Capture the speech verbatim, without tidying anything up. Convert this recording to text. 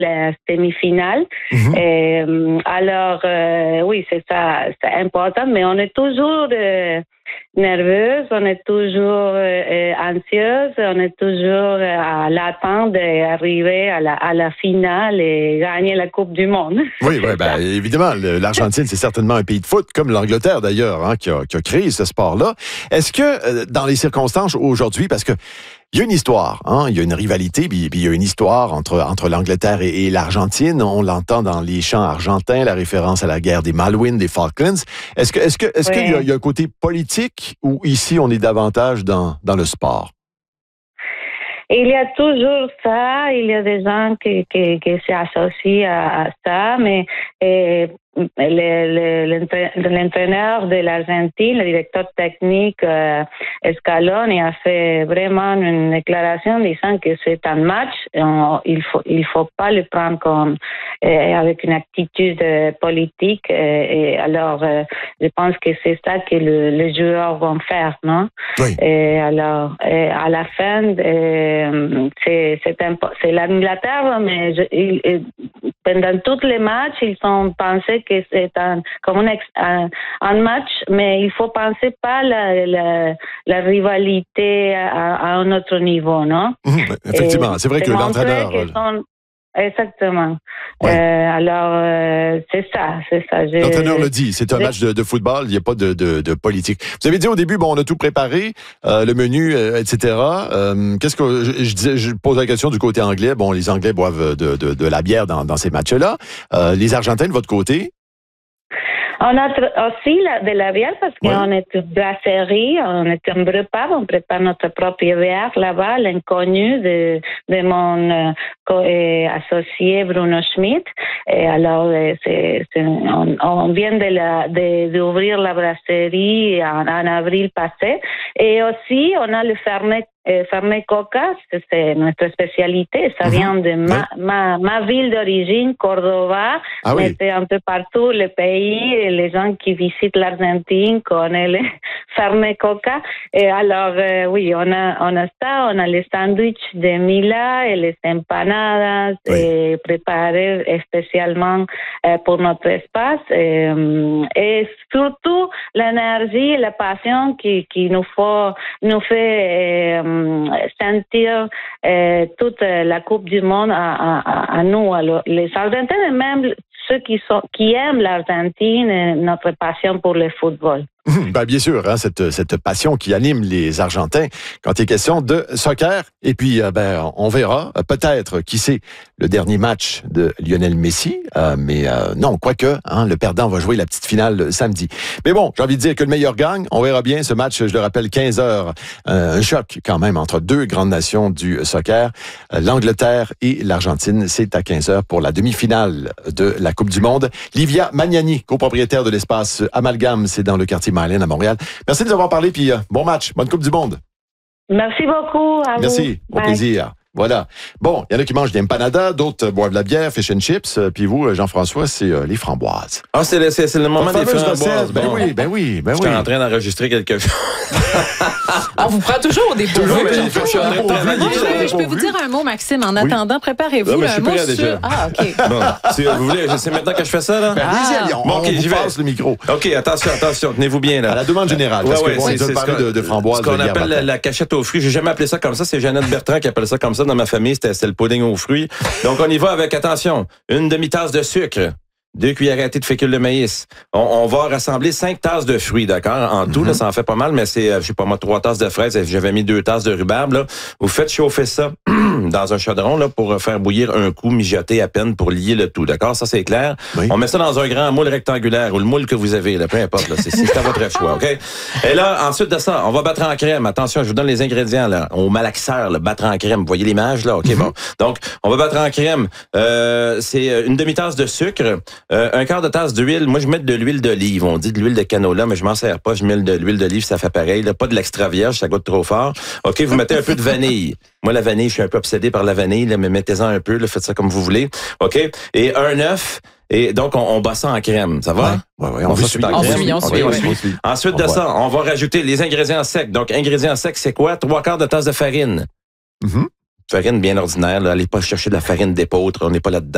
la demi-finale. Mm-hmm. Et, alors, euh, oui, c'est ça, c'est important, mais on est toujours euh, nerveuse, on est toujours euh, anxieuse, on est toujours à l'attente d'arriver à la, à la finale et gagner la Coupe du Monde. Oui, oui, ben, évidemment, l'Argentine, c'est certainement un pays de foot, comme l'Angleterre d'ailleurs, hein, qui a, qui a créé ce sport-là. Est-ce que, euh, dans les circonstances aujourd'hui, parce que il y a une histoire, hein, il y a une rivalité, puis, puis il y a une histoire entre, entre l'Angleterre et, et l'Argentine. On l'entend dans les chants argentins, la référence à la guerre des Malouines, des Falklands. Est-ce que, est-ce que, est-ce oui. qu'il y a, il y a un côté politique ou ici on est davantage dans, dans le sport? Il y a toujours ça, il y a des gens qui, qui, qui s'associent à, à ça, mais et, le, le, l'entraîneur de l'Argentine, le directeur technique euh, Scaloni a fait vraiment une déclaration disant que c'est un match, on, il faut il faut pas le prendre comme euh, avec une attitude euh, politique. Euh, et alors, euh, je pense que c'est ça que le, les joueurs vont faire, non? Oui. Et alors, et à la fin, euh, c'est c'est, un, c'est l'Angleterre, mais je, il, pendant tous les matchs, ils ont pensé que c'est un, comme un, un, un match, mais il faut penser pas la, la, la rivalité à, à un autre niveau, non? Mmh, effectivement, et c'est vrai que l'entraîneur... Sont... Exactement. Ouais. Euh, alors, euh, c'est ça, c'est ça. J'ai... L'entraîneur le dit, c'est un J'ai... match de, de football, il n'y a pas de, de, de politique. Vous avez dit au début, bon, on a tout préparé, euh, le menu, euh, et cetera. Euh, qu'est-ce que je, je, disais, je pose la question du côté anglais. Bon, les Anglais boivent de, de, de la bière dans, dans ces matchs-là. Euh, les Argentins, de votre côté? On a aussi la, de la bière parce qu'on ouais. est une brasserie, on est un brewpub, on prépare notre propre bière là-bas, l'inconnu de, de mon euh, co- associé Bruno Schmidt. Et alors, c'est, c'est, on, on vient de la, de, d'ouvrir la brasserie en, en avril passé. Et aussi, on a le fernet Euh, Fernet Coca, c'est notre spécialité. Ça mm-hmm. vient de ma, oui. ma, ma ville d'origine, Cordoba. Ah oui. Mais c'est un peu partout le pays. Et les gens qui visitent l'Argentine connaissent le Fernet Coca. Et alors, euh, oui, on a, on a ça. On a les sandwichs de Mila et les empanadas oui. et préparés spécialement euh, pour notre espace. Et, et surtout, l'énergie et la passion qui, qui nous, faut, nous fait euh, sentir euh, toute la Coupe du Monde à, à, à nous, alors, les Argentins et même ceux qui, sont, qui aiment l'Argentine et notre passion pour le football. Ben bien sûr, hein, cette, cette passion qui anime les Argentins quand il est question de soccer. Et puis, euh, ben, on verra, peut-être, qui sait, le dernier match de Lionel Messi. Euh, mais euh, non, quoique, hein, le perdant va jouer la petite finale samedi. Mais bon, j'ai envie de dire que le meilleur gagne. On verra bien ce match, je le rappelle, quinze heures. Euh, un choc quand même entre deux grandes nations du soccer. Euh, L'Angleterre et l'Argentine, c'est à quinze heures pour la demi-finale de la Coupe du Monde. Livia Magnani, copropriétaire de l'espace Amalgame, c'est dans le quartier Marlène à Montréal. Merci de nous avoir parlé, puis euh, bon match, bonne Coupe du Monde. Merci beaucoup à Merci, vous. Merci, au Bye. plaisir. Voilà. Bon, il y en a qui mangent des empanadas, d'autres euh, boivent de la bière, fish and chips, euh, puis vous, Jean-François, c'est euh, les framboises. Ah, c'est le, c'est, c'est le moment des framboises. Ben bon. oui, ben oui, ben oui. Je suis en train d'enregistrer quelque chose. On vous prend toujours des Toujours, pauvres. mais je suis en train de travailler. Je, je peux vous dire un mot, Maxime, en attendant, oui. préparez-vous. Non, là, un mot sur... déjà. Ah, OK. Bon, si vous voulez, c'est maintenant que je fais ça, là? Ben, ah. allez, on, bon, okay, on vous passe le micro. OK, attention, attention, tenez-vous bien, là. À la demande générale, parce ouais, que bon, ouais, ils ont parlé de, de framboises. Ce qu'on appelle la, la cachette aux fruits. J'ai jamais appelé ça comme ça. C'est Jeannette Bertrand qui appelle ça comme ça dans ma famille. C'était c'est le pudding aux fruits. Donc, on y va avec, attention, une demi-tasse de sucre, deux cuillères à thé de fécule de maïs. On, on va rassembler cinq tasses de fruits, d'accord? En tout, mm-hmm. là, ça en fait pas mal, mais c'est, je sais pas moi, trois tasses de fraises. J'avais mis deux tasses de rhubarbe, là. Vous faites chauffer ça dans un chaudron, là, pour faire bouillir un coup, mijoter à peine pour lier le tout, d'accord? Ça, c'est clair. Oui. On met ça dans un grand moule rectangulaire ou le moule que vous avez, là, peu importe, là. C'est, c'est à votre choix, OK? Et là, ensuite de ça, on va battre en crème. Attention, je vous donne les ingrédients, là. Au malaxeur, là, battre en crème. Vous voyez l'image, là? OK, mm-hmm. bon. Donc, on va battre en crème. Euh, c'est une demi-tasse de sucre, euh, un quart de tasse d'huile. Moi, je mets de l'huile d'olive. On dit de l'huile de canola, mais je m'en sers pas. Je mets de l'huile d'olive, ça fait pareil, là. Pas de l'extra vierge, ça goûte trop fort. OK, vous mettez un peu de vanille. Moi, la vanille, je suis un peu obsédé par la vanille, là, mais mettez-en un peu, là, faites ça comme vous voulez. OK? Et un œuf. Et donc, on, on bat ça en crème. Ça va? Ouais, ouais, ouais, on, on, suit, on, suit, on, suit, on suit. Ensuite on de ça, on va rajouter les ingrédients secs. Donc, ingrédients secs, c'est quoi? Trois quarts de tasse de farine. Mm-hmm. Farine bien ordinaire, là. Allez pas chercher de la farine d'épeautre. On n'est pas là-dedans.